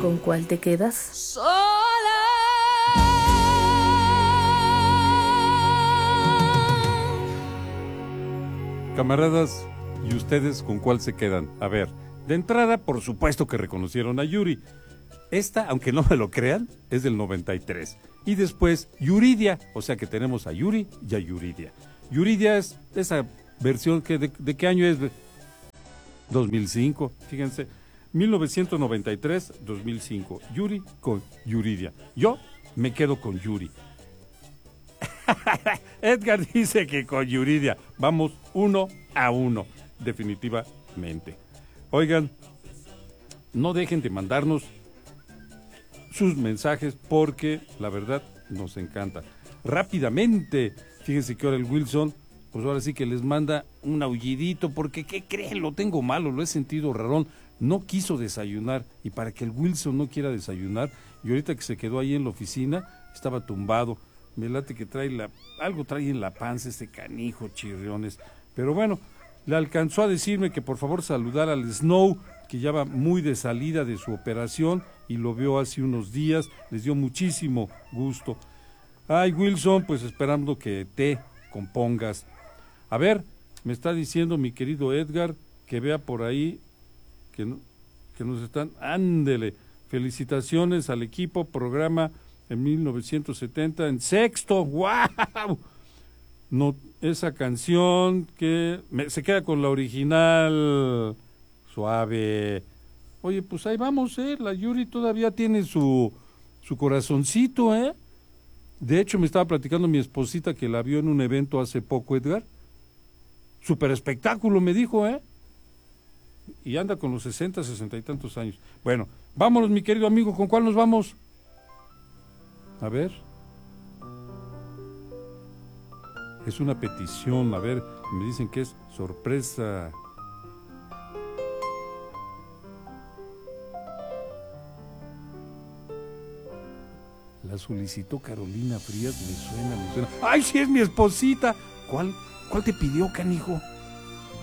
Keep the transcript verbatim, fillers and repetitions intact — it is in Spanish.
¿con cuál te quedas? Sola. Camaradas, ¿y ustedes con cuál se quedan? A ver, de entrada, por supuesto que reconocieron a Yuri. Esta, aunque no me lo crean, es del noventa y tres. Y después, Yuridia, o sea que tenemos a Yuri y a Yuridia. Yuridia es esa versión que de, ¿de qué año es? dos mil cinco, fíjense. mil novecientos noventa y tres, dos mil cinco. Yuri con Yuridia. Yo me quedo con Yuri. Edgar dice que con Yuridia. Vamos uno a uno, definitivamente. Oigan, no dejen de mandarnos sus mensajes porque la verdad nos encanta. Rápidamente, fíjense que ahora el Wilson, pues ahora sí que les manda un aullidito porque, ¿qué creen? Lo tengo malo, lo he sentido rarón. No quiso desayunar y para que el Wilson no quiera desayunar, y ahorita que se quedó ahí en la oficina, estaba tumbado. Me late que trae la, algo trae en la panza este canijo, chirriones. Pero bueno, le alcanzó a decirme que por favor saludara al Snow, que ya va muy de salida de su operación y lo vio hace unos días, les dio muchísimo gusto. Ay, Wilson, pues esperando que te compongas. A ver, me está diciendo mi querido Edgar que vea por ahí que, no, que nos están... Ándele, felicitaciones al equipo, programa en mil novecientos setenta, en sexto, ¡wow! No, esa canción que me, se queda con la original, suave. Oye, pues ahí vamos, ¿eh? La Yuri todavía tiene su, su corazoncito, ¿eh? De hecho, me estaba platicando mi esposita que la vio en un evento hace poco, Edgar. Super espectáculo, me dijo, ¿eh? Y anda con los sesenta, sesenta y tantos años. Bueno, vámonos, mi querido amigo, ¿con cuál nos vamos? A ver. Es una petición, a ver, me dicen que es sorpresa. La solicitó Carolina Frías, me suena, me suena. ¡Ay, sí es mi esposita! ¿Cuál, cuál te pidió, canijo?